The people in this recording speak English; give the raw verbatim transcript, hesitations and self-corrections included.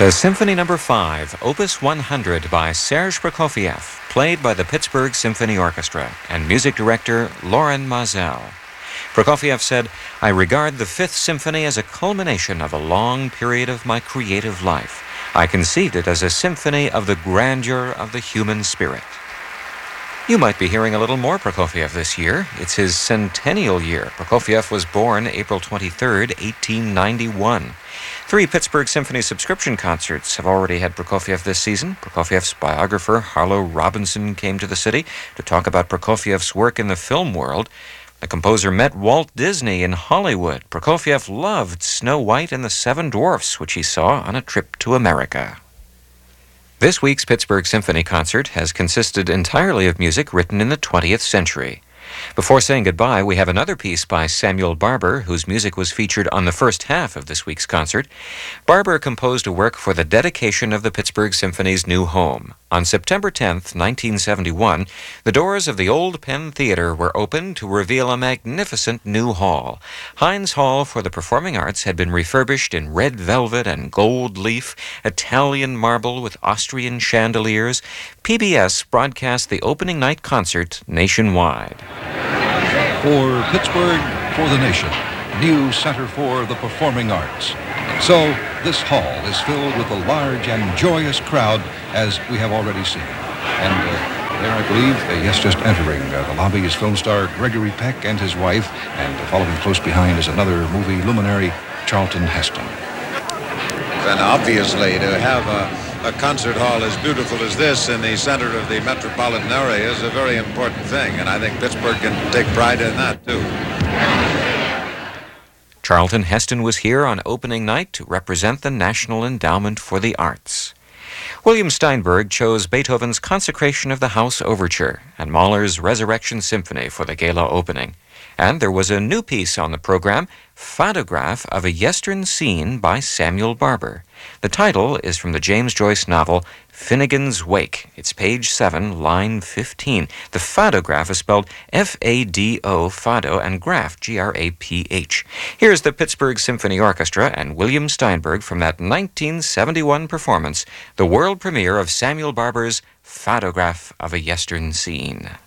The Symphony Number five, Opus one hundred by Serge Prokofiev, played by the Pittsburgh Symphony Orchestra, and music director Loren Maazel. Prokofiev said, "I regard the Fifth Symphony as a culmination of a long period of my creative life. I conceived it as a symphony of the grandeur of the human spirit." You might be hearing a little more Prokofiev this year. It's his centennial year. Prokofiev was born April twenty-third, eighteen ninety-one. Three Pittsburgh Symphony subscription concerts have already had Prokofiev this season. Prokofiev's biographer, Harlow Robinson, came to the city to talk about Prokofiev's work in the film world. The composer met Walt Disney in Hollywood. Prokofiev loved Snow White and the Seven Dwarfs, which he saw on a trip to America. This week's Pittsburgh Symphony concert has consisted entirely of music written in the twentieth century. Before saying goodbye, we have another piece by Samuel Barber, whose music was featured on the first half of this week's concert. Barber composed a work for the dedication of the Pittsburgh Symphony's new home. On September tenth, nineteen seventy-one, the doors of the Old Penn Theater were opened to reveal a magnificent new hall. Heinz Hall for the Performing Arts had been refurbished in red velvet and gold leaf, Italian marble with Austrian chandeliers. P B S broadcast the opening night concert nationwide. For Pittsburgh, for the nation, new center for the performing arts. So this hall is filled with a large and joyous crowd, as we have already seen. And uh, there, I believe, uh, yes, just entering uh, the lobby is film star Gregory Peck and his wife, and uh, following close behind is another movie luminary, Charlton Heston. And obviously, to have a, a concert hall as beautiful as this in the center of the metropolitan area is a very important thing, and I think Pittsburgh can take pride in that, too. Charlton Heston was here on opening night to represent the National Endowment for the Arts. William Steinberg chose Beethoven's Consecration of the House Overture and Mahler's Resurrection Symphony for the gala opening. And there was a new piece on the program, Photograph of a Yestern Scene by Samuel Barber. The title is from the James Joyce novel Finnegan's Wake. It's page seven, line fifteen. The photograph is spelled F A D O, Fado, and graph, G R A P H. Here's the Pittsburgh Symphony Orchestra and William Steinberg from that nineteen seventy-one performance, the world premiere of Samuel Barber's Photograph of a Yestern Scene.